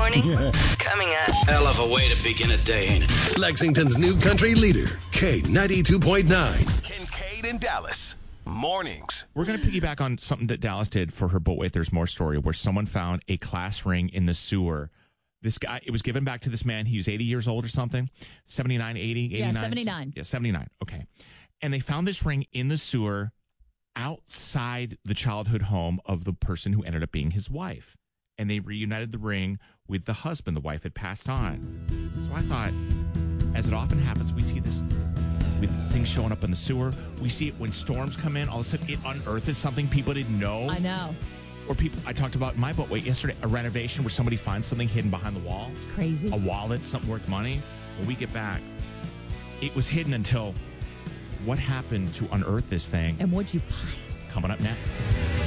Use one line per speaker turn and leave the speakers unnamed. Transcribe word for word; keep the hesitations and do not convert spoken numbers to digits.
morning? Coming up.
Hell of a way to begin a day, ain't it?
Lexington's new country leader, K ninety-two point nine.
Kincaid in Dallas. Mornings.
We're going to piggyback on something that Dallas did for her But Wait, There's More story, where someone found a class ring in the sewer. This guy, it was given back to this man. He was eighty years old or something. seventy-nine, eighty, eighty-nine.
Yeah, seventy-nine.
Yeah, seventy-nine. Okay. And they found this ring in the sewer outside the childhood home of the person who ended up being his wife. And they reunited the ring with the husband. The wife had passed on. So I thought, as it often happens, we see this with things showing up in the sewer. We see it when storms come in. All of a sudden, it unearths something people didn't know.
I know.
Or people, I talked about in my But Wait yesterday, a renovation where somebody finds something hidden behind the wall.
It's crazy.
A wallet, something worth money. When we get back, it was hidden until what happened to unearth this thing?
And what'd you find?
Coming up next.